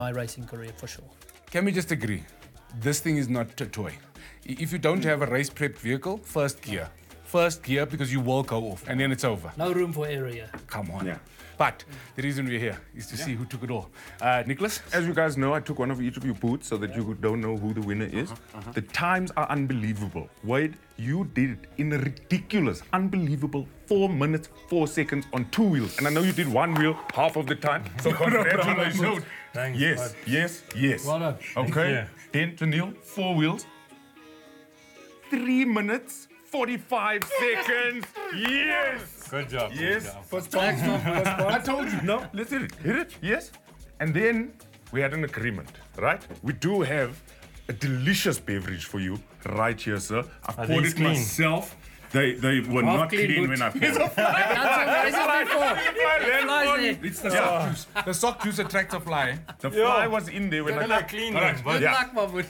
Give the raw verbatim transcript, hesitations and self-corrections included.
my racing career for sure. Can we just agree? This thing is not a toy. I- If you don't have a race prepped vehicle, first gear. First gear because you will go off and then it's over. No room for error here. Come on. Yeah. But the reason we're here is to see who took it all. Uh, Nicholas? As you guys know, I took one of each of your boots so that you don't know who the winner is. The times are unbelievable. Wade, you did it in a ridiculous, unbelievable four minutes, four seconds on two wheels. And I know you did one wheel half of the time. So congratulations. Thanks, Yes, bud. yes, yes. Well done. Okay. Yeah. Then to Neil, four wheels. Three minutes, forty-five seconds. Yes. Good job. Yes. Good job. First part. I told you. No, let's hit it. Hit it. Yes. And then we had an agreement, right? We do have a delicious beverage for you right here, sir. I Are poured these it clean? myself. They they were Half not clean clean, boots. when I poured it. That's what races before. Flies there. It's the sock juice. The sock juice attracts a fly. The fly was in there when Good I luck clean All right. them, bud. Good Yeah. luck, my boy.